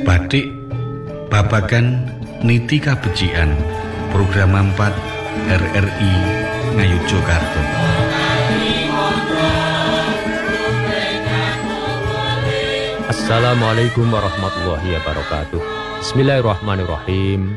Batik babagan niti kabecikan program 4 RRI Ngayogyakarta. Assalamualaikum warahmatullahi wabarakatuh. Bismillahirrahmanirrahim.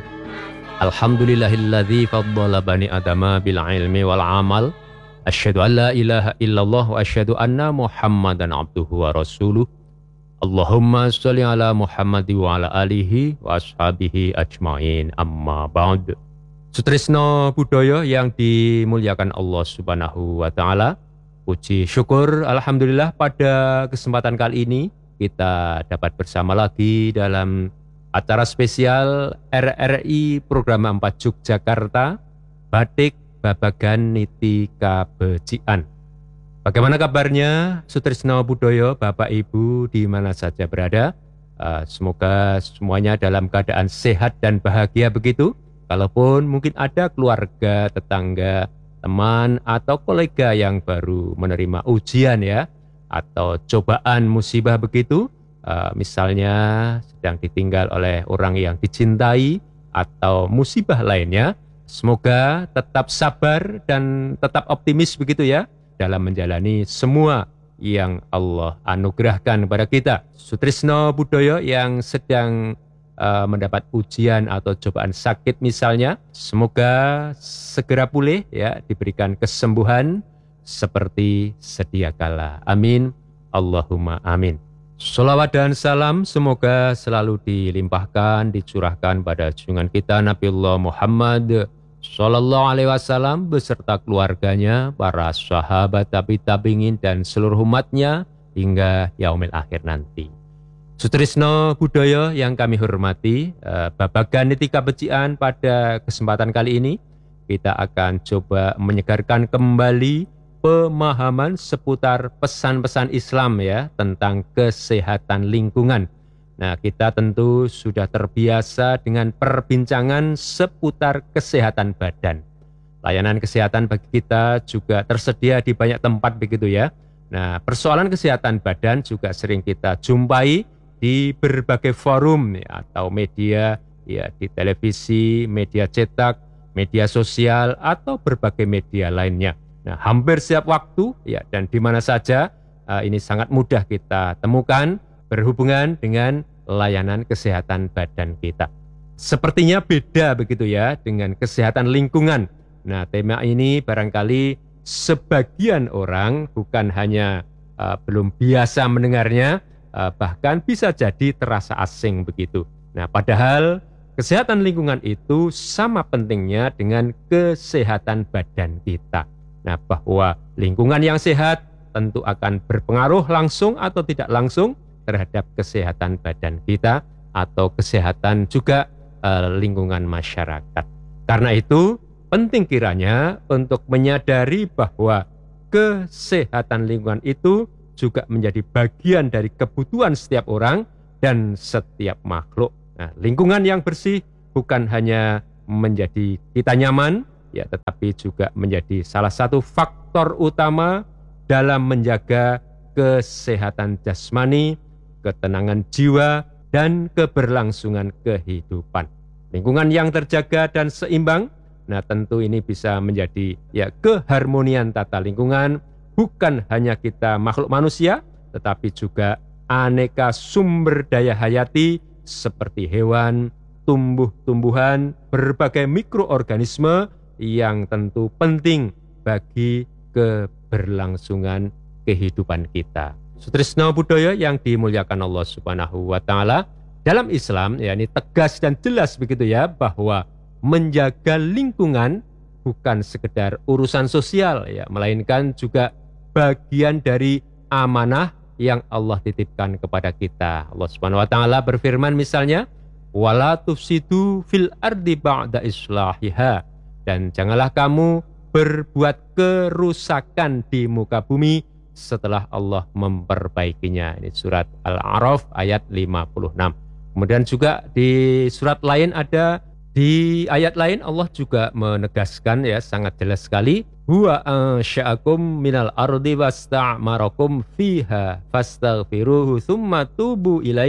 Alhamdulillahilladzi faddala bani adama bil ilmi wal amal. Asyhadu an la ilaha illallah wa asyhadu anna Muhammadan abduhu wa rasuluh. Allahumma sholli ala Muhammad wa ala alihi wa ashabihi ajmain. Amma ba'd. Sutrisno budaya yang dimuliakan Allah Subhanahu wa taala. Puji syukur alhamdulillah pada kesempatan kali ini kita dapat bersama lagi dalam acara spesial RRI Program 4 Yogyakarta Batik Babagan Niti Kabecikan. Bagaimana kabarnya Sutrisno Budoyo, Bapak Ibu di mana saja berada? Semoga semuanya dalam keadaan sehat dan bahagia begitu. Kalaupun mungkin ada keluarga, tetangga, teman atau kolega yang baru menerima ujian ya, atau cobaan musibah begitu, misalnya sedang ditinggal oleh orang yang dicintai atau musibah lainnya, semoga tetap sabar dan tetap optimis begitu ya dalam menjalani semua yang Allah anugerahkan kepada kita. Sutrisno Budoyo yang sedang mendapat ujian atau cobaan sakit misalnya, semoga segera pulih ya, diberikan kesembuhan seperti sedia kala. Amin. Allahumma amin. Sholawat dan salam semoga selalu dilimpahkan, dicurahkan pada junjungan kita Nabiullah Muhammad Sallallahu Alaihi Wasallam beserta keluarganya, para sahabat, tabi'in dan seluruh umatnya hingga yaumil akhir nanti. Sutrisno Budoyo yang kami hormati, babagan niti kabecikan pada kesempatan kali ini kita akan coba menyegarkan kembali pemahaman seputar pesan-pesan Islam ya tentang kesehatan lingkungan. Nah, kita tentu sudah terbiasa dengan perbincangan seputar kesehatan badan. Layanan kesehatan bagi kita juga tersedia di banyak tempat begitu ya. Nah, persoalan kesehatan badan juga sering kita jumpai di berbagai forum ya, atau media ya, di televisi, media cetak, media sosial atau berbagai media lainnya. Nah, hampir setiap waktu ya dan di mana saja ini sangat mudah kita temukan berhubungan dengan layanan kesehatan badan kita. Sepertinya beda begitu ya dengan kesehatan lingkungan. Nah, tema ini barangkali sebagian orang bukan hanya belum biasa mendengarnya, bahkan bisa jadi terasa asing begitu. Nah, padahal kesehatan lingkungan itu sama pentingnya dengan kesehatan badan kita. Nah, bahwa lingkungan yang sehat tentu akan berpengaruh langsung atau tidak langsung terhadap kesehatan badan kita atau kesehatan juga lingkungan masyarakat. Karena itu penting kiranya untuk menyadari bahwa kesehatan lingkungan itu juga menjadi bagian dari kebutuhan setiap orang dan setiap makhluk. Nah, lingkungan yang bersih bukan hanya menjadi kita nyaman, ya, tetapi juga menjadi salah satu faktor utama dalam menjaga kesehatan jasmani, ketenangan jiwa, dan keberlangsungan kehidupan. Lingkungan yang terjaga dan seimbang, nah tentu ini bisa menjadi ya keharmonian tata lingkungan, bukan hanya kita makhluk manusia, tetapi juga aneka sumber daya hayati seperti hewan, tumbuh-tumbuhan, berbagai mikroorganisme yang tentu penting bagi keberlangsungan kehidupan kita. Sutrisno Budoyo yang dimuliakan Allah Subhanahu wa taala, dalam Islam ya ini tegas dan jelas begitu ya bahwa menjaga lingkungan bukan sekedar urusan sosial ya, melainkan juga bagian dari amanah yang Allah titipkan kepada kita. Allah Subhanahu wa taala berfirman misalnya, wala tufsidu fil ardi ba'da islahiha, dan janganlah kamu berbuat kerusakan di muka bumi setelah Allah memperbaikinya. Ini surat Al-A'raf ayat 56. Kemudian juga di surat lain ada, di ayat lain Allah juga menegaskan ya sangat jelas sekali, huwa ansya'akum minal ardi wasta'marakum fiha fastaghfiruhu thumma tubu ilaih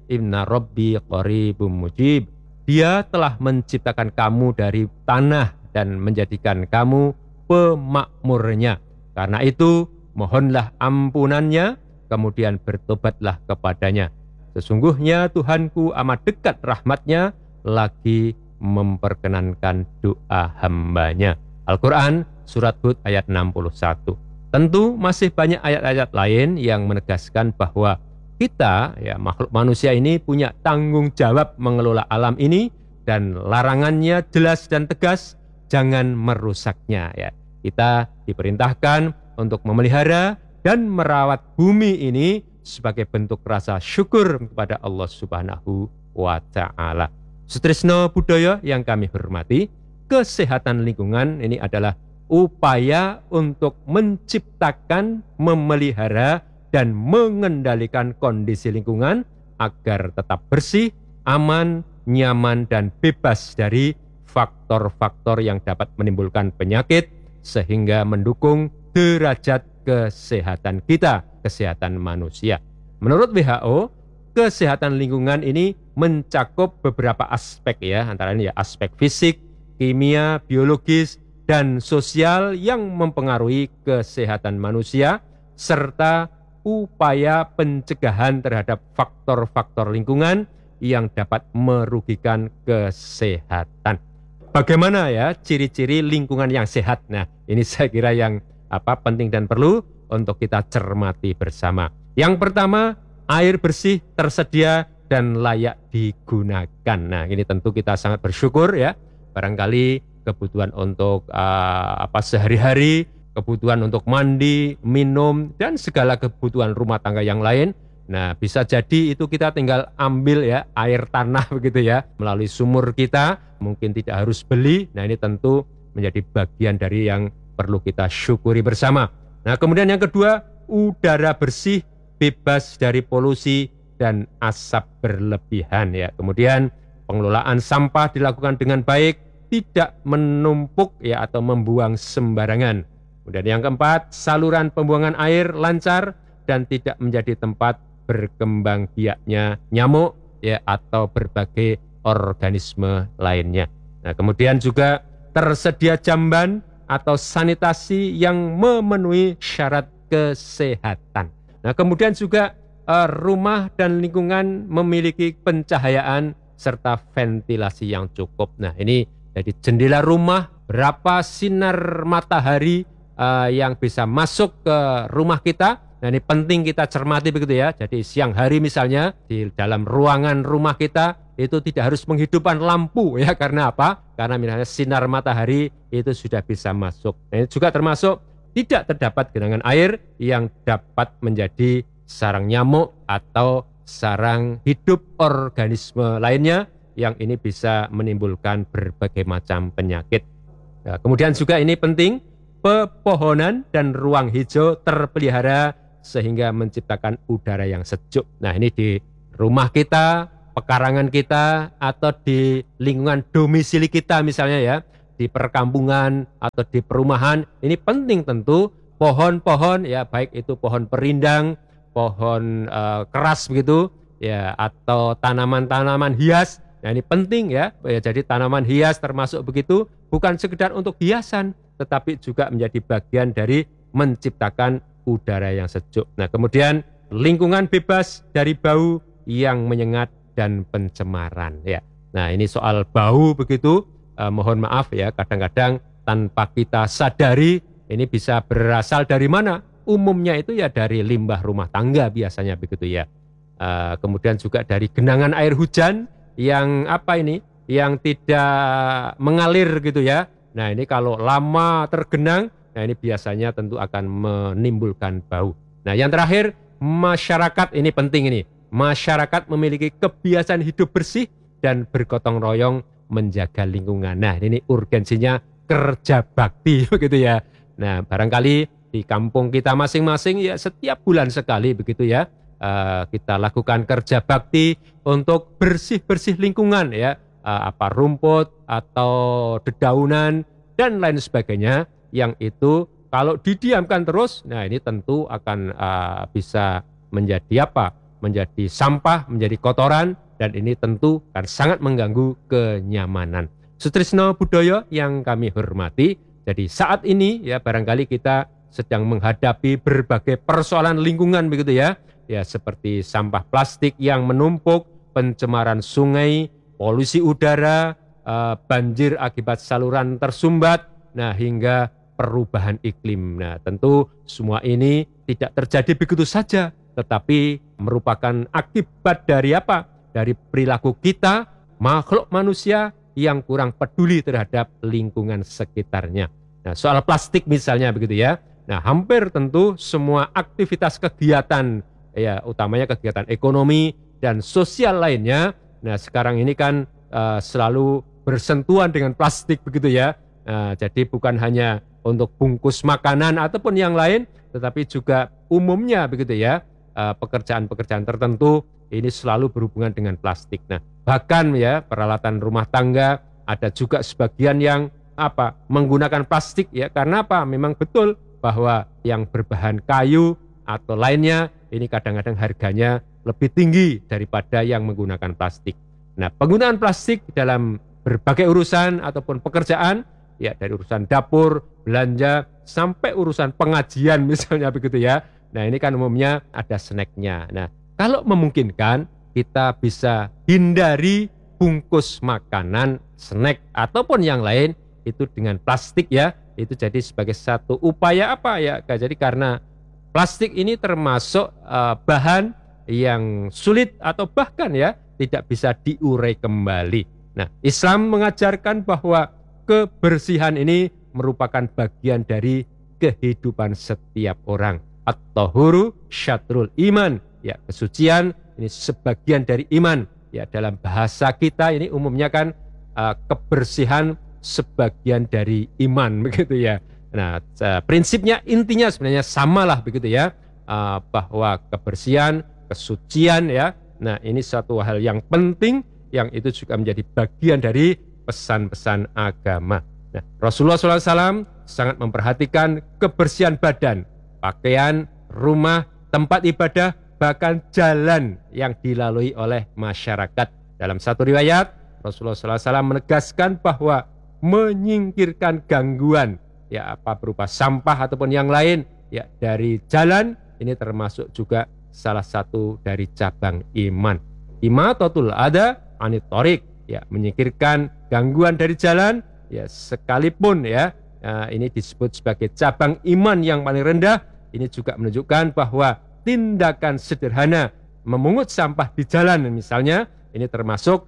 inna rabbi qaribum mujib. Dia telah menciptakan kamu dari tanah dan menjadikan kamu pemakmurnya. Karena itu mohonlah ampunannya, kemudian bertobatlah kepadanya. Sesungguhnya Tuhanku amat dekat rahmatnya, lagi memperkenankan doa hambanya. Al-Quran surat Hud ayat 61. Tentu masih banyak ayat-ayat lain yang menegaskan bahwa kita, ya makhluk manusia ini, punya tanggung jawab mengelola alam ini, dan larangannya jelas dan tegas, jangan merusaknya. Ya, kita diperintahkan untuk memelihara dan merawat bumi ini sebagai bentuk rasa syukur kepada Allah Subhanahu wa Ta'ala. Sutrisno Budaya yang kami hormati, kesehatan lingkungan ini adalah upaya untuk menciptakan, memelihara, dan mengendalikan kondisi lingkungan agar tetap bersih, aman, nyaman, dan bebas dari faktor-faktor yang dapat menimbulkan penyakit, sehingga mendukung derajat kesehatan kita, kesehatan manusia. Menurut WHO, kesehatan lingkungan ini mencakup beberapa aspek, ya, antara lain ya aspek fisik, kimia, biologis, dan sosial yang mempengaruhi kesehatan manusia, serta upaya pencegahan terhadap faktor-faktor lingkungan yang dapat merugikan kesehatan. Bagaimana ya ciri-ciri lingkungan yang sehat? Nah, ini saya kira yang penting dan perlu untuk kita cermati bersama. Yang pertama, air bersih tersedia dan layak digunakan. Nah, ini tentu kita sangat bersyukur, ya. Barangkali kebutuhan untuk sehari-hari, kebutuhan untuk mandi, minum, dan segala kebutuhan rumah tangga yang lain. Nah, bisa jadi itu kita tinggal ambil, ya, air tanah begitu, ya, melalui sumur kita, mungkin tidak harus beli. Nah, ini tentu menjadi bagian dari yang perlu kita syukuri bersama. Nah, kemudian yang kedua, udara bersih, bebas dari polusi dan asap berlebihan, ya. Kemudian pengelolaan sampah dilakukan dengan baik, tidak menumpuk, ya, atau membuang sembarangan. Kemudian yang keempat, saluran pembuangan air lancar dan tidak menjadi tempat berkembang biaknya nyamuk, ya, atau berbagai organisme lainnya. Nah, kemudian juga tersedia jamban atau sanitasi yang memenuhi syarat kesehatan. Nah, kemudian juga rumah dan lingkungan memiliki pencahayaan serta ventilasi yang cukup. Nah, ini jadi jendela rumah, berapa sinar matahari yang bisa masuk ke rumah kita. Nah, ini penting kita cermati begitu, ya. Jadi siang hari misalnya di dalam ruangan rumah kita itu tidak harus menghidupkan lampu, ya. Karena apa? Karena misalnya sinar matahari itu sudah bisa masuk. Nah, ini juga termasuk tidak terdapat genangan air yang dapat menjadi sarang nyamuk atau sarang hidup organisme lainnya yang ini bisa menimbulkan berbagai macam penyakit. Nah, kemudian juga ini penting, pepohonan dan ruang hijau terpelihara sehingga menciptakan udara yang sejuk. Nah, ini di rumah kita, pekarangan kita, atau di lingkungan domisili kita misalnya, ya, di perkampungan atau di perumahan, ini penting tentu pohon-pohon, ya, baik itu pohon perindang, pohon keras begitu, ya, atau tanaman-tanaman hias. Nah, ini penting, ya. Jadi tanaman hias termasuk begitu, bukan sekedar untuk hiasan, tetapi juga menjadi bagian dari menciptakan udara yang sejuk. Nah, kemudian lingkungan bebas dari bau yang menyengat dan pencemaran, ya. Nah, ini soal bau begitu, mohon maaf, ya, kadang-kadang tanpa kita sadari ini bisa berasal dari mana? Umumnya itu ya dari limbah rumah tangga biasanya begitu, ya. Kemudian juga dari genangan air hujan yang yang tidak mengalir gitu, ya. Nah, ini kalau lama tergenang, nah ini biasanya tentu akan menimbulkan bau. Nah, yang terakhir, masyarakat ini penting ini. Masyarakat memiliki kebiasaan hidup bersih dan bergotong royong menjaga lingkungan. Nah, ini urgensinya kerja bakti begitu, ya. Nah, barangkali di kampung kita masing-masing, ya, setiap bulan sekali begitu, ya, kita lakukan kerja bakti untuk bersih-bersih lingkungan, ya, rumput atau dedaunan dan lain sebagainya, yang itu kalau didiamkan terus, nah ini tentu akan bisa menjadi menjadi sampah, menjadi kotoran, dan ini tentu kan sangat mengganggu kenyamanan. Sutrisno budaya yang kami hormati, jadi saat ini ya barangkali kita sedang menghadapi berbagai persoalan lingkungan begitu ya. Ya seperti sampah plastik yang menumpuk, pencemaran sungai, polusi udara, banjir akibat saluran tersumbat, nah hingga perubahan iklim. Nah, tentu semua ini tidak terjadi begitu saja, tetapi merupakan akibat dari apa? Dari perilaku kita, makhluk manusia yang kurang peduli terhadap lingkungan sekitarnya. Nah, soal plastik misalnya begitu ya. Nah, hampir tentu semua aktivitas kegiatan, ya utamanya kegiatan ekonomi dan sosial lainnya, nah sekarang ini kan selalu bersentuhan dengan plastik begitu ya. Jadi bukan hanya untuk bungkus makanan ataupun yang lain, tetapi juga umumnya begitu ya, pekerjaan-pekerjaan tertentu ini selalu berhubungan dengan plastik. Nah, bahkan ya peralatan rumah tangga ada juga sebagian yang menggunakan plastik ya, karena apa? Memang betul bahwa yang berbahan kayu atau lainnya ini kadang-kadang harganya lebih tinggi daripada yang menggunakan plastik. Nah, penggunaan plastik dalam berbagai urusan ataupun pekerjaan, ya dari urusan dapur, belanja, sampai urusan pengajian misalnya begitu ya. Nah, ini kan umumnya ada snacknya. Nah, kalau memungkinkan kita bisa hindari bungkus makanan, snack, ataupun yang lain itu dengan plastik ya. Itu jadi sebagai satu upaya jadi karena plastik ini termasuk bahan yang sulit atau bahkan ya tidak bisa diurai kembali. Nah, Islam mengajarkan bahwa kebersihan ini merupakan bagian dari kehidupan setiap orang. At-tahuru syatrul iman. Ya, kesucian ini sebagian dari iman. Ya, dalam bahasa kita ini umumnya kan kebersihan sebagian dari iman begitu ya. Nah, prinsipnya intinya sebenarnya samalah begitu ya, bahwa kebersihan, kesucian ya. Nah, ini satu hal yang penting yang itu juga menjadi bagian dari pesan-pesan agama. Nah, Rasulullah SAW sangat memperhatikan kebersihan badan, pakaian, rumah, tempat ibadah, bahkan jalan yang dilalui oleh masyarakat. Dalam satu riwayat, Rasulullah SAW menegaskan bahwa menyingkirkan gangguan ya berupa sampah ataupun yang lain ya dari jalan ini termasuk juga salah satu dari cabang iman. Imatatul adza anit thoriq, ya menyingkirkan gangguan dari jalan ya sekalipun ya ini disebut sebagai cabang iman yang paling rendah. Ini juga menunjukkan bahwa tindakan sederhana memungut sampah di jalan misalnya ini termasuk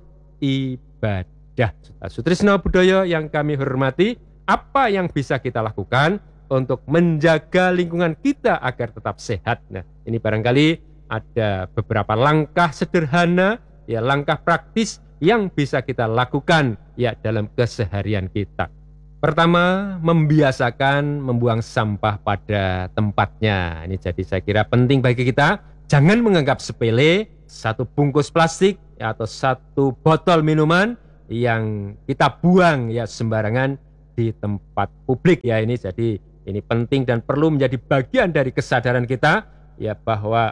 ibadah. Sutrisno budaya yang kami hormati, apa yang bisa kita lakukan untuk menjaga lingkungan kita agar tetap sehat? Nah, ini barangkali ada beberapa langkah sederhana, ya langkah praktis yang bisa kita lakukan ya dalam keseharian kita. Pertama, membiasakan membuang sampah pada tempatnya. Ini jadi saya kira penting bagi kita. Jangan menganggap sepele satu bungkus plastik ya, atau satu botol minuman yang kita buang ya sembarangan di tempat publik ya. Ini jadi ini penting dan perlu menjadi bagian dari kesadaran kita ya bahwa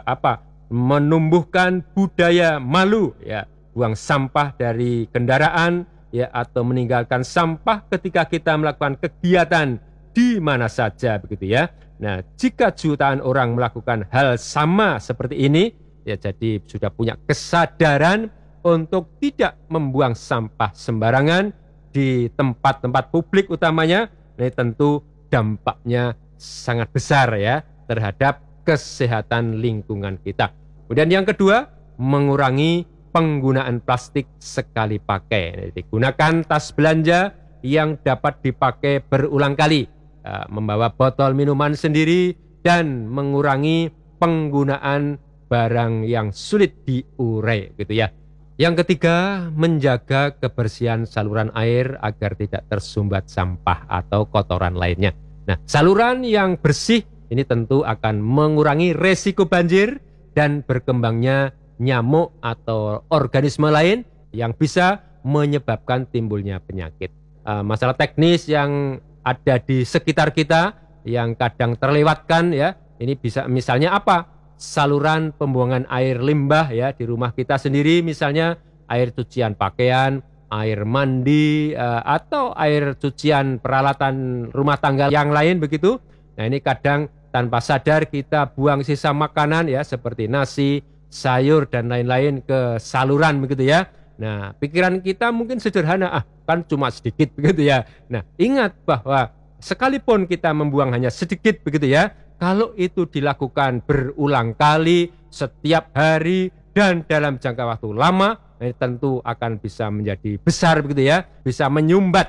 menumbuhkan budaya malu ya, buang sampah dari kendaraan ya atau meninggalkan sampah ketika kita melakukan kegiatan di mana saja begitu ya. Nah, jika jutaan orang melakukan hal sama seperti ini ya, jadi sudah punya kesadaran untuk tidak membuang sampah sembarangan di tempat-tempat publik utamanya, ini tentu dampaknya sangat besar ya terhadap kesehatan lingkungan kita. Kemudian yang kedua, mengurangi penggunaan plastik sekali pakai. Jadi, gunakan tas belanja yang dapat dipakai berulang kali, membawa botol minuman sendiri dan mengurangi penggunaan barang yang sulit diurai gitu ya. Yang ketiga, menjaga kebersihan saluran air agar tidak tersumbat sampah atau kotoran lainnya. Nah, saluran yang bersih ini tentu akan mengurangi resiko banjir dan berkembangnya nyamuk atau organisme lain yang bisa menyebabkan timbulnya penyakit. Masalah teknis yang ada di sekitar kita yang kadang terlewatkan ya, ini bisa misalnya saluran pembuangan air limbah ya di rumah kita sendiri, misalnya air cucian pakaian, air mandi, atau air cucian peralatan rumah tangga yang lain begitu. Nah ini kadang tanpa sadar kita buang sisa makanan ya seperti nasi, sayur dan lain-lain ke saluran begitu ya. Nah pikiran kita mungkin sederhana, kan cuma sedikit begitu ya. Nah ingat bahwa sekalipun kita membuang hanya sedikit begitu ya, kalau itu dilakukan berulang kali setiap hari dan dalam jangka waktu lama, ini tentu akan bisa menjadi besar begitu ya, bisa menyumbat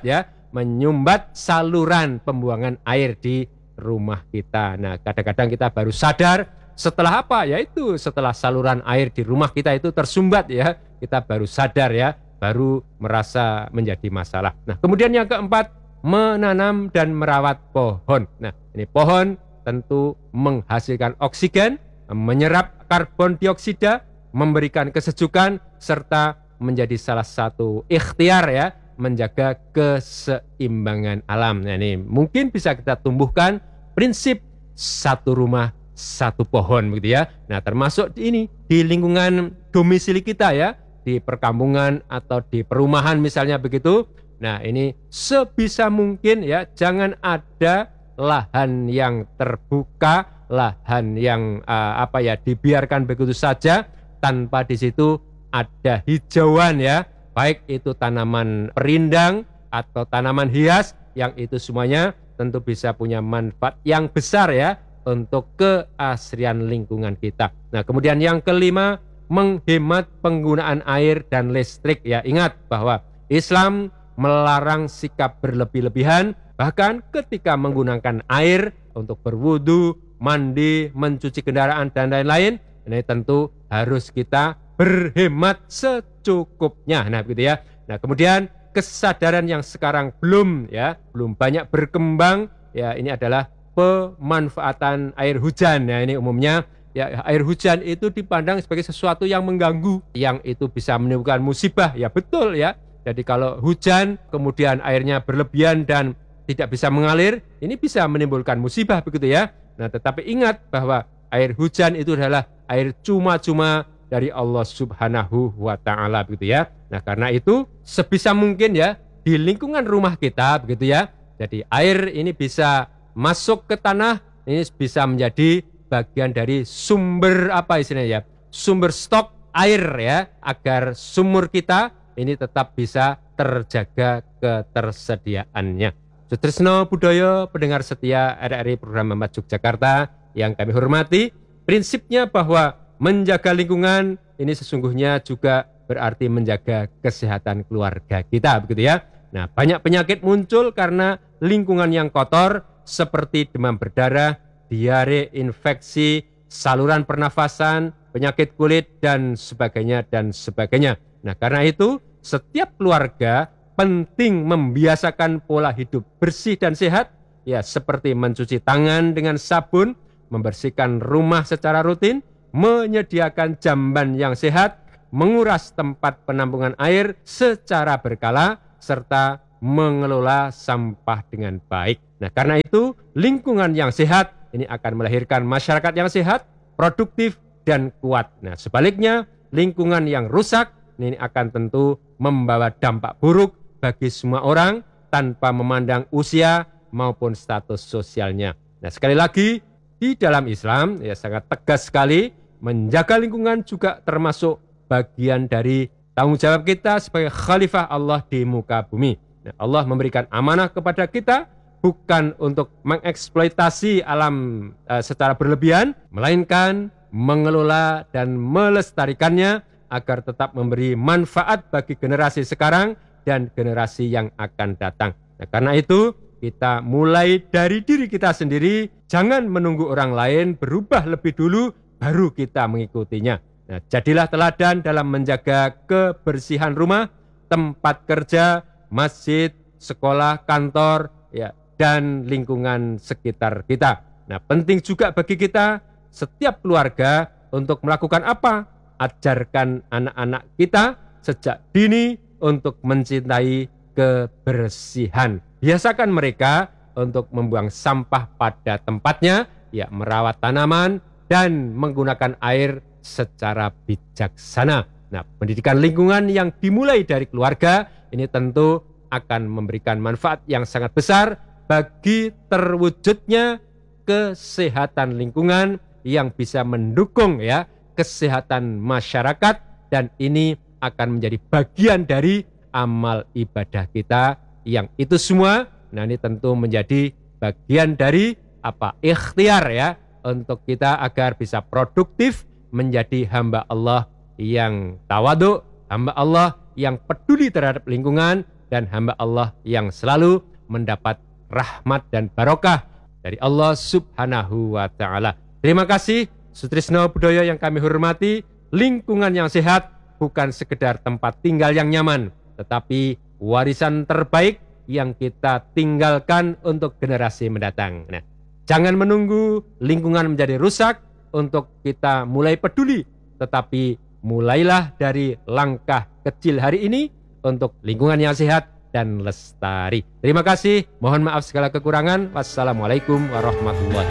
saluran pembuangan air di rumah kita. Nah kadang-kadang kita baru sadar setelah apa? Yaitu setelah saluran air di rumah kita itu tersumbat ya, kita baru sadar ya, baru merasa menjadi masalah. Nah kemudian yang keempat, menanam dan merawat pohon. Nah ini pohon tentu menghasilkan oksigen, menyerap karbon dioksida, memberikan kesejukan, serta menjadi salah satu ikhtiar ya, menjaga keseimbangan alam. Nah ini mungkin bisa kita tumbuhkan prinsip satu rumah satu pohon begitu ya. Nah termasuk ini di lingkungan domisili kita ya, di perkampungan atau di perumahan misalnya begitu. Nah ini sebisa mungkin ya, jangan ada lahan yang terbuka, lahan yang dibiarkan begitu saja tanpa di situ ada hijauan ya, baik itu tanaman perindang atau tanaman hias, yang itu semuanya tentu bisa punya manfaat yang besar ya untuk keasrian lingkungan kita. Nah kemudian yang kelima, menghemat penggunaan air dan listrik ya. Ingat bahwa Islam melarang sikap berlebih-lebihan, bahkan ketika menggunakan air untuk berwudu, mandi, mencuci kendaraan dan lain-lain, ini tentu harus kita berhemat secukupnya. Nah begitu ya. Nah kemudian kesadaran yang sekarang belum banyak berkembang ya, ini adalah pemanfaatan air hujan. Ya ini umumnya ya, air hujan itu dipandang sebagai sesuatu yang mengganggu, yang itu bisa menimbulkan musibah. Ya betul ya. Jadi kalau hujan kemudian airnya berlebihan dan tidak bisa mengalir, ini bisa menimbulkan musibah begitu ya. Nah tetapi ingat bahwa air hujan itu adalah air cuma-cuma dari Allah Subhanahu wa Ta'ala begitu ya. Nah karena itu sebisa mungkin ya di lingkungan rumah kita begitu ya. Jadi air ini bisa masuk ke tanah, ini bisa menjadi bagian dari sumber sumber stok air ya, agar sumur kita ini tetap bisa terjaga ketersediaannya. Sutrisno Budoyo, pendengar setia RRI Program Mampat Yogyakarta yang kami hormati, prinsipnya bahwa menjaga lingkungan ini sesungguhnya juga berarti menjaga kesehatan keluarga kita begitu ya. Nah banyak penyakit muncul karena lingkungan yang kotor, seperti demam berdarah, diare, infeksi, saluran pernafasan, penyakit kulit, dan sebagainya, dan sebagainya. Nah, karena itu, setiap keluarga penting membiasakan pola hidup bersih dan sehat, ya seperti mencuci tangan dengan sabun, membersihkan rumah secara rutin, menyediakan jamban yang sehat, menguras tempat penampungan air secara berkala, serta mengelola sampah dengan baik. Nah, karena itu lingkungan yang sehat ini akan melahirkan masyarakat yang sehat, produktif, dan kuat. Nah, sebaliknya lingkungan yang rusak ini akan tentu membawa dampak buruk bagi semua orang tanpa memandang usia maupun status sosialnya. Nah, sekali lagi di dalam Islam ya sangat tegas sekali, menjaga lingkungan juga termasuk bagian dari tanggung jawab kita sebagai khalifah Allah di muka bumi. Nah, Allah memberikan amanah kepada kita bukan untuk mengeksploitasi alam secara berlebihan, melainkan mengelola dan melestarikannya agar tetap memberi manfaat bagi generasi sekarang dan generasi yang akan datang. Nah, karena itu kita mulai dari diri kita sendiri, jangan menunggu orang lain berubah lebih dulu baru kita mengikutinya. Nah, jadilah teladan dalam menjaga kebersihan rumah, tempat kerja, masjid, sekolah, kantor, ya, dan lingkungan sekitar kita. Nah, penting juga bagi kita, setiap keluarga, untuk melakukan apa? Ajarkan anak-anak kita sejak dini untuk mencintai kebersihan. Biasakan mereka untuk membuang sampah pada tempatnya, ya, merawat tanaman, dan menggunakan air secara bijaksana. Nah, pendidikan lingkungan yang dimulai dari keluarga ini tentu akan memberikan manfaat yang sangat besar bagi terwujudnya kesehatan lingkungan yang bisa mendukung ya kesehatan masyarakat, dan ini akan menjadi bagian dari amal ibadah kita yang itu semua. Nah, ini tentu menjadi bagian dari ikhtiar ya untuk kita agar bisa produktif menjadi hamba Allah yang tawadhu, hamba Allah yang peduli terhadap lingkungan, dan hamba Allah yang selalu mendapat rahmat dan barokah dari Allah Subhanahu wa Ta'ala. Terima kasih Sutrisno Budoyo yang kami hormati. Lingkungan yang sehat bukan sekedar tempat tinggal yang nyaman, tetapi warisan terbaik yang kita tinggalkan untuk generasi mendatang. Nah, jangan menunggu lingkungan menjadi rusak untuk kita mulai peduli, tetapi mulailah dari langkah kecil hari ini untuk lingkungan yang sehat dan lestari. Terima kasih, mohon maaf segala kekurangan. Wassalamualaikum warahmatullahi wabarakatuh.